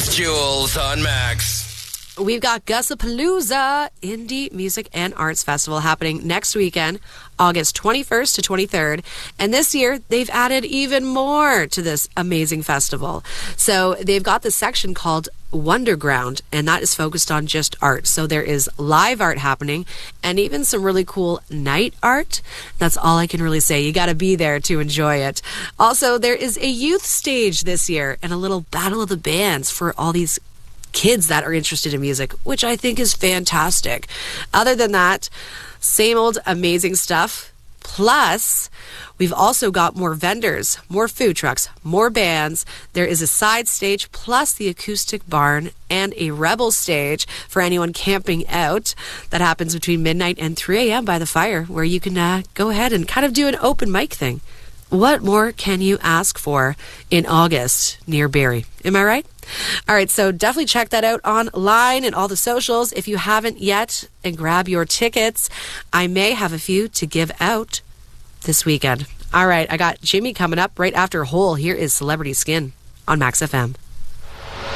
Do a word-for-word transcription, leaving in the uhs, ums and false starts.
It's Jules on Max. We've got Gussapalooza Indie Music and Arts Festival happening next weekend, August twenty-first to twenty-third. And this year, they've added even more to this amazing festival. So they've got this section called Wonderground, and that is focused on just art. So there is live art happening and even some really cool night art. That's all I can really say. You got to be there to enjoy it. Also, there is a youth stage this year and a little battle of the bands for all these kids that are interested in music, which I think is fantastic. Other than that, same old amazing stuff. Plus, we've also got more vendors, more food trucks, more bands. There is a side stage plus the acoustic barn and a rebel stage for anyone camping out. That happens between midnight and three a.m. by the fire, where you can uh, go ahead and kind of do an open mic thing. What more can you ask for in August near Barrie? Am I right? All right, so definitely check that out online and all the socials if you haven't yet, and grab your tickets. I may have a few to give out this weekend. All right, I got Jimmy coming up right after Hole. Here is Celebrity Skin on Max F M.